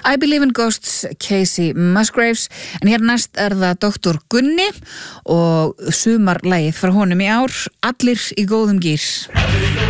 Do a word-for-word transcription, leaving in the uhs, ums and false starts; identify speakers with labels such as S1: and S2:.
S1: I Believe in Ghosts, Casey Musgraves, en hér næst er það doktor Gunni og sumarlagið frá honum í ár, Allir í góðum gír.